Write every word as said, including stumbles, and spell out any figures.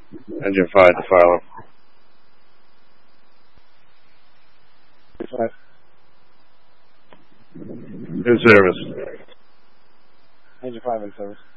Engine five to follow. Five. In service. Engine five in service.